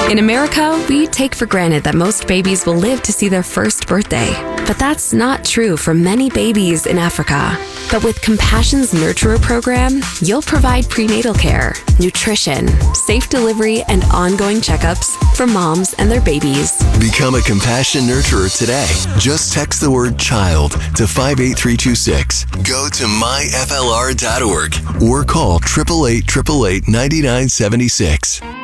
In America, we take for granted that most babies will live to see their first birthday. But that's not true for many babies in Africa. But with Compassion's Nurturer program, you'll provide prenatal care, nutrition, safe delivery, and ongoing checkups for moms and their babies. Become a Compassion Nurturer today. Just text the word CHILD to 58326. Go to myflr.org or call 888 9976.